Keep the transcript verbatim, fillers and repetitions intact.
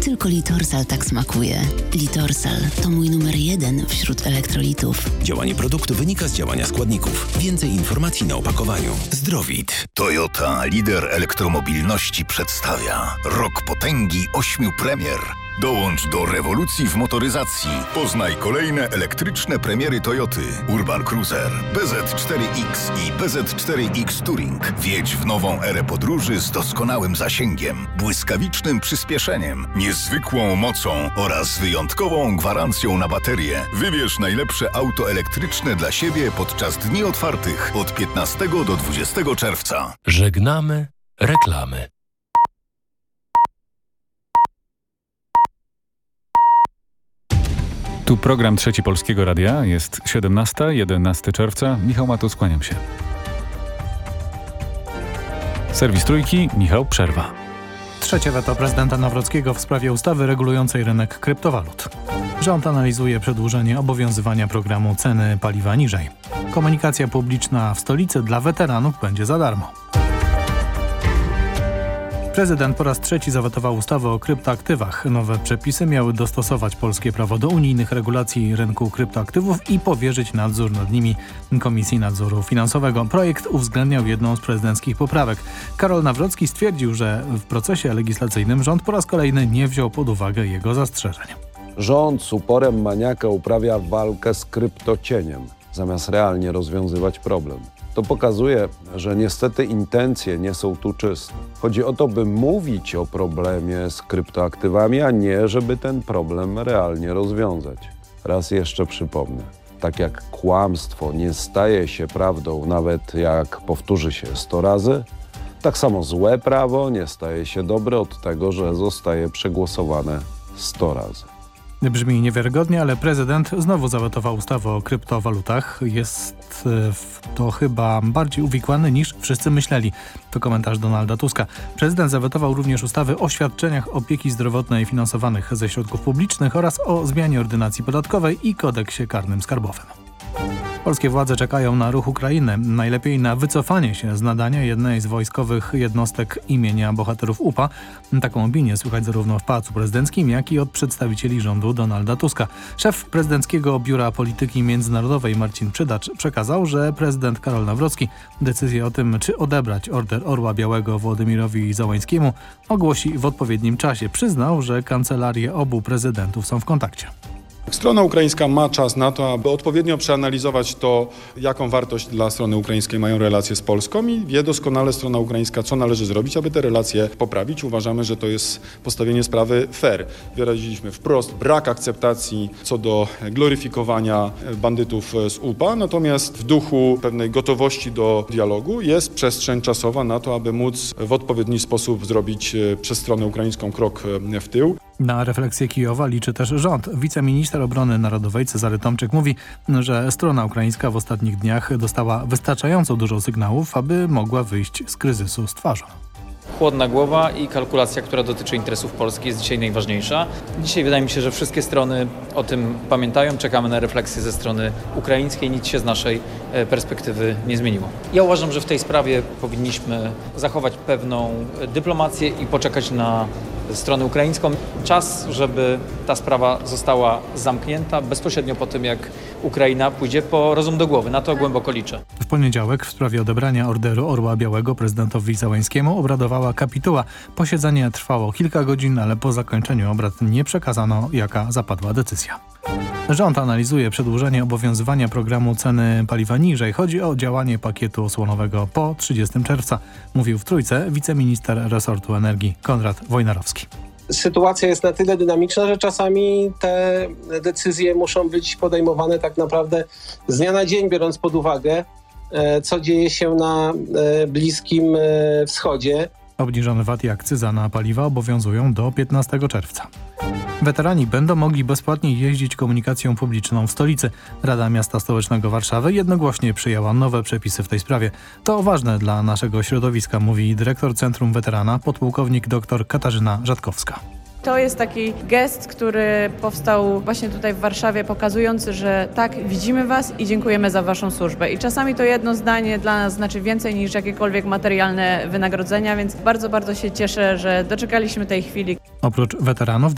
tylko Litorsal tak smakuje. Litorsal to mój numer jeden wśród elektrolitów. Działanie produktu wynika z działania składników. Więcej informacji na opakowaniu. Zdrowit. Toyota, lider elektromobilności, przedstawia rok potęgi ośmiu premier. Dołącz do rewolucji w motoryzacji. Poznaj kolejne elektryczne premiery Toyoty. Urban Cruiser, B Z cztery X i B Z cztery X Touring. Wjedź w nową erę podróży z doskonałym zasięgiem, błyskawicznym przyspieszeniem, niezwykłą mocą oraz wyjątkową gwarancją na baterię. Wybierz najlepsze auto elektryczne dla siebie podczas dni otwartych od piętnastego do dwudziestego czerwca. Żegnamy reklamy. Tu program Trzeci Polskiego Radia. Jest siedemnasta, jedenastego czerwca. Michał Matus, kłaniam się. Serwis Trójki, Michał Przerwa. Trzecie weto prezydenta Nawrockiego w sprawie ustawy regulującej rynek kryptowalut. Rząd analizuje przedłużenie obowiązywania programu ceny paliwa niżej. Komunikacja publiczna w stolicy dla weteranów będzie za darmo. Prezydent po raz trzeci zawetował ustawę o kryptoaktywach. Nowe przepisy miały dostosować polskie prawo do unijnych regulacji rynku kryptoaktywów i powierzyć nadzór nad nimi Komisji Nadzoru Finansowego. Projekt uwzględniał jedną z prezydenckich poprawek. Karol Nawrocki stwierdził, że w procesie legislacyjnym rząd po raz kolejny nie wziął pod uwagę jego zastrzeżeń. Rząd z uporem maniaka uprawia walkę z kryptocieniem, zamiast realnie rozwiązywać problem. To pokazuje, że niestety intencje nie są tu czyste. Chodzi o to, by mówić o problemie z kryptoaktywami, a nie, żeby ten problem realnie rozwiązać. Raz jeszcze przypomnę, tak jak kłamstwo nie staje się prawdą, nawet jak powtórzy się sto razy, tak samo złe prawo nie staje się dobre od tego, że zostaje przegłosowane sto razy. Brzmi niewiarygodnie, ale prezydent znowu zawetował ustawę o kryptowalutach. Jest to chyba bardziej uwikłany niż wszyscy myśleli. To komentarz Donalda Tuska. Prezydent zawetował również ustawy o świadczeniach opieki zdrowotnej finansowanych ze środków publicznych oraz o zmianie ordynacji podatkowej i kodeksie karnym skarbowym. Polskie władze czekają na ruch Ukrainy, najlepiej na wycofanie się z nadania jednej z wojskowych jednostek imienia bohaterów U P A. Taką opinię słychać zarówno w Pałacu Prezydenckim, jak i od przedstawicieli rządu Donalda Tuska. Szef Prezydenckiego Biura Polityki Międzynarodowej Marcin Przydacz przekazał, że prezydent Karol Nawrocki decyzję o tym, czy odebrać Order Orła Białego Wołodymyrowi Załańskiemu, ogłosi w odpowiednim czasie. Przyznał, że kancelarie obu prezydentów są w kontakcie. Strona ukraińska ma czas na to, aby odpowiednio przeanalizować to, jaką wartość dla strony ukraińskiej mają relacje z Polską i wie doskonale strona ukraińska, co należy zrobić, aby te relacje poprawić. Uważamy, że to jest postawienie sprawy fair. Wyraziliśmy wprost brak akceptacji co do gloryfikowania bandytów z U P A, natomiast w duchu pewnej gotowości do dialogu jest przestrzeń czasowa na to, aby móc w odpowiedni sposób zrobić przez stronę ukraińską krok w tył. Na refleksję Kijowa liczy też rząd. Wiceminister Obrony Narodowej Cezary Tomczyk mówi, że strona ukraińska w ostatnich dniach dostała wystarczająco dużo sygnałów, aby mogła wyjść z kryzysu z twarzą. Chłodna głowa i kalkulacja, która dotyczy interesów Polski, jest dzisiaj najważniejsza. Dzisiaj wydaje mi się, że wszystkie strony o tym pamiętają. Czekamy na refleksję ze strony ukraińskiej. Nic się z naszej perspektywy nie zmieniło. Ja uważam, że w tej sprawie powinniśmy zachować pewną dyplomację i poczekać na stronę ukraińską. Czas, żeby ta sprawa została zamknięta bezpośrednio po tym, jak Ukraina pójdzie po rozum do głowy. Na to głęboko liczę. W poniedziałek w sprawie odebrania Orderu Orła Białego prezydentowi Załańskiemu obradowała kapituła. Posiedzenie trwało kilka godzin, ale po zakończeniu obrad nie przekazano, jaka zapadła decyzja. Rząd analizuje przedłużenie obowiązywania programu ceny paliwa niżej. Chodzi o działanie pakietu osłonowego po trzydziestego czerwca, mówił w Trójce wiceminister resortu energii Konrad Wojnarowski. Sytuacja jest na tyle dynamiczna, że czasami te decyzje muszą być podejmowane tak naprawdę z dnia na dzień, biorąc pod uwagę, co dzieje się na Bliskim Wschodzie. Obniżone V A T i akcyza na paliwa obowiązują do piętnastego czerwca. Weterani będą mogli bezpłatnie jeździć komunikacją publiczną w stolicy. Rada Miasta Stołecznego Warszawy jednogłośnie przyjęła nowe przepisy w tej sprawie. To ważne dla naszego środowiska, mówi dyrektor Centrum Weterana, podpułkownik dr Katarzyna Rzadkowska. To jest taki gest, który powstał właśnie tutaj w Warszawie, pokazujący, że tak, widzimy Was i dziękujemy za Waszą służbę. I czasami to jedno zdanie dla nas znaczy więcej niż jakiekolwiek materialne wynagrodzenia, więc bardzo, bardzo się cieszę, że doczekaliśmy tej chwili. Oprócz weteranów